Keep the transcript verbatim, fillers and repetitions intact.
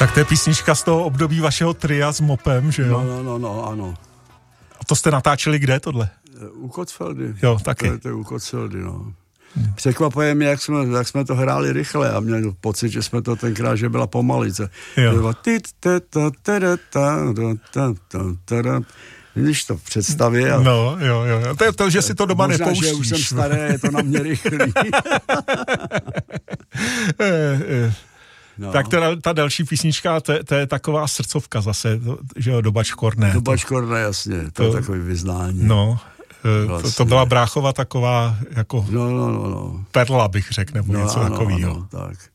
Tak to je písnička z toho období vašeho tria s Mopem, že jo? No, no, no, no, ano. A to jste natáčeli kde, tohle? U Kotsfeldy. Jo, taky. To je, to je u Kotsfeldy, no. Hmm. Překvapuje mě, jak jsme, jak jsme to hráli rychle a měl pocit, že jsme to tenkrát, že byla pomalice. Vidíš to v představě. A... No, jo, jo. To je to, že si to doma možná, nepouštíš. Možná, že už jsem starý, je to na mě rychlý. No. Tak teda ta další písnička, to, to je taková srdcovka zase, že jo, do Bačkorné. Do Bačkorné, jasně, to, to je takový vyznání. No, vlastně. to, to byla Bráchova taková jako no, no, no, no. perla, bych řekl, nebo no, něco ano, takového. Ano, tak.